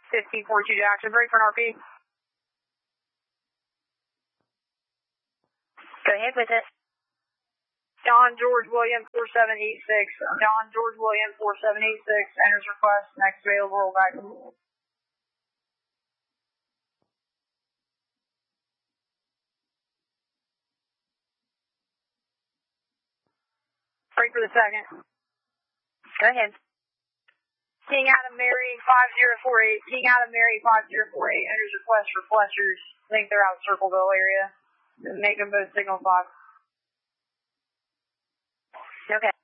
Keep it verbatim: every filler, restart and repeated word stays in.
fifteen forty-two Jackson, break for an R P. Go ahead with it. John George William four seven eight six. John George William four seven eight six enters request. Next available, roll back. Break for the second. Go ahead. King Adam Mary five zero four eight. King Adam Mary five zero four eight enters request for Fletchers. I think they're out Circleville area. Make them both signal five. Okay.